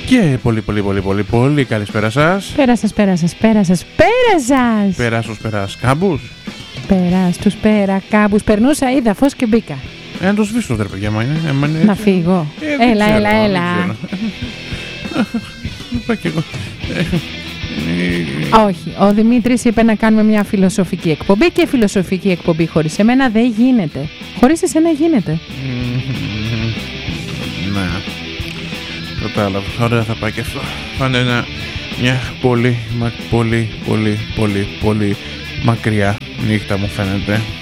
Και πολύ καλησπέρα σας. Πέρασας. Περάσους κάμπους. Περάς τους πέρα κάμπους. Περνούσα, είδα φως και μπήκα. Να το σβήσω ρε παιδιά, μα είναι. Να φύγω. Έλα. Είπα κι εγώ. Όχι, ο Δημήτρης είπε να κάνουμε μια φιλοσοφική εκπομπή και η φιλοσοφική εκπομπή χωρίς εμένα δεν γίνεται. Χωρίς εσένα γίνεται. Ναι. Κατάλαβα. Ωραία θα πάει και αυτό. Πάνε μια πολύ μακριά νύχτα μου φαίνεται.